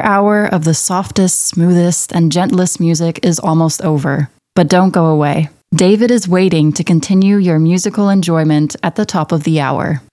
Our hour of the softest, smoothest, and gentlest music is almost over. But don't go away. David is waiting to continue your musical enjoyment at the top of the hour.